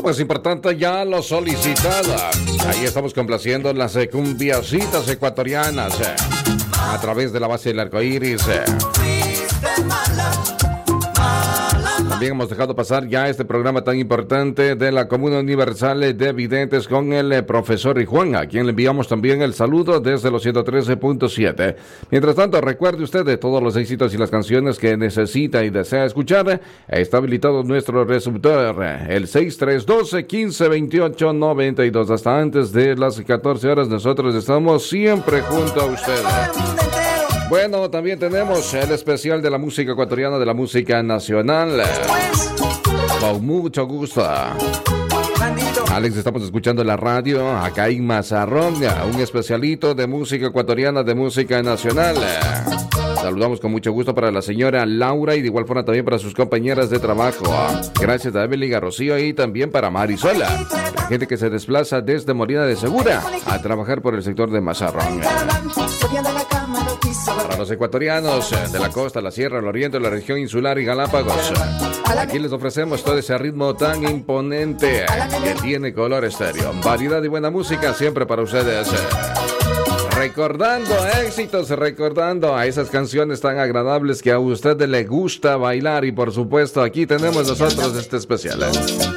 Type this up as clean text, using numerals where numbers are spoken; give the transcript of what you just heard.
Lo más importante, ya lo solicitado. Ahí estamos complaciendo las cumbiacitas ecuatorianas a través de la base del arco iris. También hemos dejado pasar ya este programa tan importante de la Comuna Universal de Videntes con el profesor Juan, a quien le enviamos también el saludo desde los 113.7. Mientras tanto, recuerde usted de todos los éxitos y las canciones que necesita y desea escuchar. Está habilitado nuestro receptor, el 6312-1528-92. Hasta antes de las 14 horas nosotros estamos siempre junto a usted. Bueno, también tenemos el especial de la música ecuatoriana, de la música nacional. Con mucho gusto. Alex, estamos escuchando la radio acá en Mazarrón, un especialito de música ecuatoriana, de música nacional. Saludamos con mucho gusto para la señora Laura y de igual forma también para sus compañeras de trabajo. Gracias a Evelyn, a Rocío y también para Marisola, la gente que se desplaza desde Molina de Segura a trabajar por el sector de Mazarrón. Para los ecuatorianos de la costa, la sierra, el oriente, la región insular y Galápagos, aquí les ofrecemos todo ese ritmo tan imponente que tiene Color Estéreo. Variedad y buena música siempre para ustedes. Recordando éxitos, recordando a esas canciones tan agradables que a usted le gusta bailar. Y por supuesto, aquí tenemos nosotros este especial.